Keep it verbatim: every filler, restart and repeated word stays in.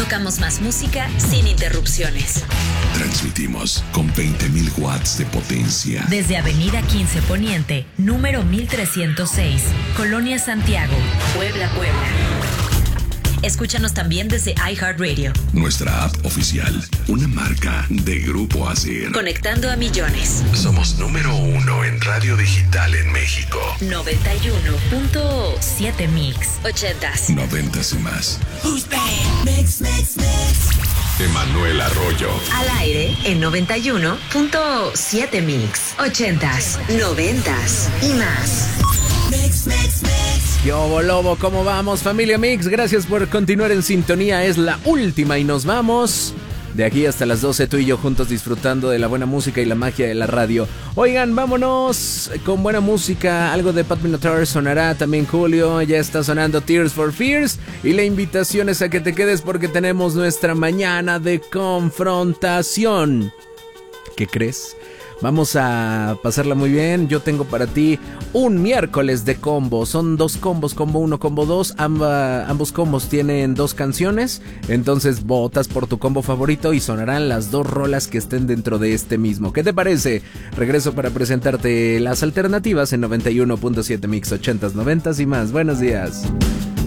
tocamos más música sin interrupciones. Transmitimos con veinte mil watts de potencia. Desde Avenida quince Poniente, número mil trescientos seis, Colonia Santiago, Puebla, Puebla. Escúchanos también desde iHeartRadio. Nuestra app oficial, una marca de Grupo Asir. Conectando a millones. Somos número uno en radio digital en México. noventa y uno punto siete Mix. Ochentas. Noventas y más. Who's bad? Mix, mix, mix. Emanuel Arroyo. Al aire en noventa y uno punto siete Mix. Ochentas, noventas y más. Mix, mix, mix. Yo, Lobo, ¿cómo vamos, familia Mix? Gracias por continuar en sintonía. Es la última y nos vamos. De aquí hasta las doce, tú y yo juntos disfrutando de la buena música y la magia de la radio. Oigan, vámonos con buena música. Algo de Pat Benatar sonará también. Julio, ya está sonando Tears for Fears. Y la invitación es a que te quedes porque tenemos nuestra mañana de confrontación. ¿Qué crees? Vamos a pasarla muy bien. Yo tengo para ti un miércoles de combo. Son dos combos, combo uno, combo dos. Amba, ambos combos tienen dos canciones. Entonces votas por tu combo favorito y sonarán las dos rolas que estén dentro de este mismo. ¿Qué te parece? Regreso para presentarte las alternativas en noventa y uno punto siete Mix, ochentas, noventas y más. Buenos días.